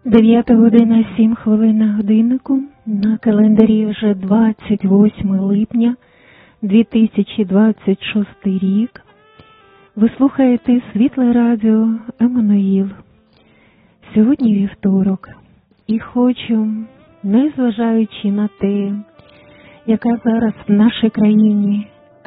9:07 на годиннику, на календарі вже 28 липня 2026 рік. Ви слухаєте Світле Радіо Еммануїл. Сьогодні вівторок. І хочу, незважаючи на те, яка зараз в нашій країні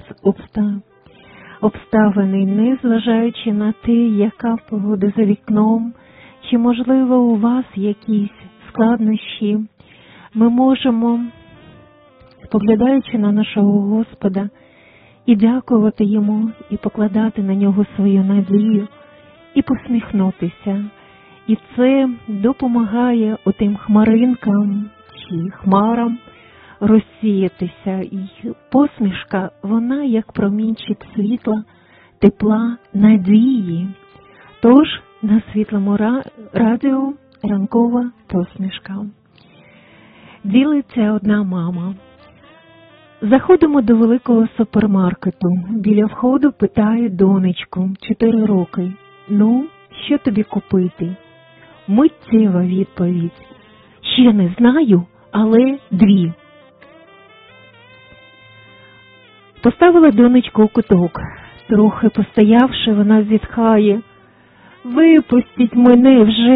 обставини, незважаючи на те, яка погода за вікном, чи, можливо, у вас якісь складнощі, ми можемо, поглядаючи на нашого Господа, і дякувати Йому, і покладати на Нього свою надію, і посміхнутися. І це допомагає отим хмаринкам чи хмарам розсіятися. І посмішка, вона як промінчик світла, тепла, надії. Тож, на Світлому радіо ранкова посмішка. Ділиться одна мама. Заходимо до великого супермаркету. Біля входу питає донечку, 4 роки. Ну, що тобі купити? Миттєва відповідь. Ще не знаю, але 2. Поставила донечку у куток. Трохи постоявши, вона зітхає. Випустіть мене вже.